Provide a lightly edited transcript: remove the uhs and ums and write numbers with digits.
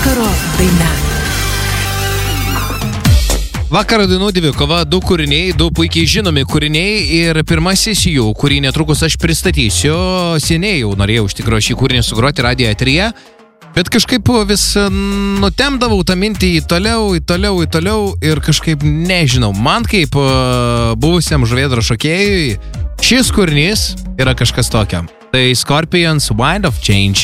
Vakaro daina. Vakaro dainų dvikova, 2 kūriniai, 2 puikiai žinomi kūriniai ir pirmasis jų, kurį netrukus aš pristatysiu, seniai jau norėjau iš tikrųjų šį kūrinį sugroti radijo eteryje, bet kažkaip vis nutemdavau tą mintį į toliau ir kažkaip nežinau, man kaip buvusiam žuvėdro šokėjui šis kūrinys yra kažkas tokio. Tai Scorpions Wind of Change.